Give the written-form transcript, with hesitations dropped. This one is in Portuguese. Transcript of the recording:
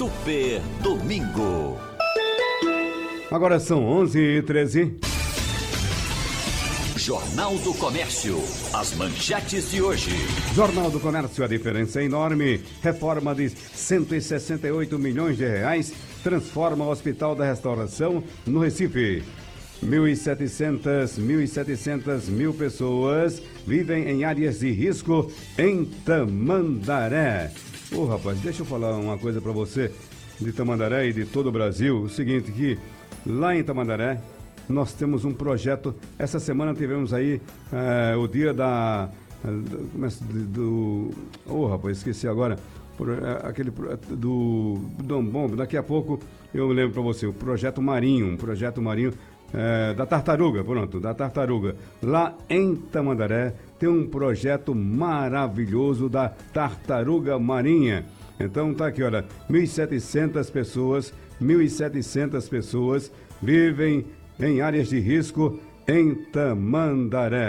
Super Domingo. Agora são 11h13. Jornal do Comércio. As manchetes de hoje. Jornal do Comércio, a diferença é enorme. Reforma de 168 milhões de reais transforma o Hospital da Restauração no Recife. 1.700 mil pessoas vivem em áreas de risco em Tamandaré. Ô rapaz, deixa eu falar uma coisa para você de Tamandaré e de todo o Brasil. O seguinte, que lá em Tamandaré nós temos um projeto. Essa semana tivemos aí o dia rapaz, esqueci agora. Do Dom Bombo. Daqui a pouco eu lembro para você. O projeto Marinho. Da tartaruga, da tartaruga. Lá em Tamandaré tem um projeto maravilhoso da tartaruga marinha. Então tá aqui, olha, 1.700 pessoas vivem em áreas de risco em Tamandaré.